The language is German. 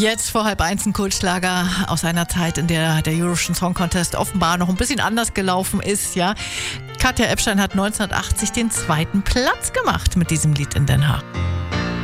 Jetzt vor 12:30 ein Kultschlager aus einer Zeit, in der der Eurovision Song Contest offenbar noch ein bisschen anders gelaufen ist. Ja, Katja Ebstein hat 1980 den 2. Platz gemacht mit diesem Lied in Den Haag.